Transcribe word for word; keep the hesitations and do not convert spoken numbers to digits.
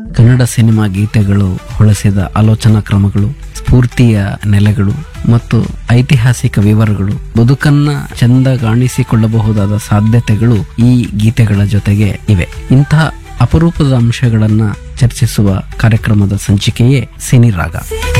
Kannada cinema ಗೀತೆಗಳು ಹೊಳಸಿದ ಆಲೋಚನಾ ಕ್ರಮಗಳು, ಸ್ಫೂರ್ತಿಯ ನೆಲೆಗಳು ಮತ್ತು ಐತಿಹಾಸಿಕ ವಿವರಗಳು, ಬದುಕನ್ನ ಚಂದಗಾಣಿಸಿಕೊಳ್ಳಬಹುದಾದ ಸಾಧ್ಯತೆಗಳು ಈ ಗೀತೆಗಳ ಜೊತೆಗೆ ಇವೆ. ಇಂತಹ ಅಪರೂಪದ ಅಂಶಗಳನ್ನ ಚರ್ಚಿಸುವ ಕಾರ್ಯಕ್ರಮದ ಸಂಚಿಕೆಯೇ ಸಿನಿರಾಗ.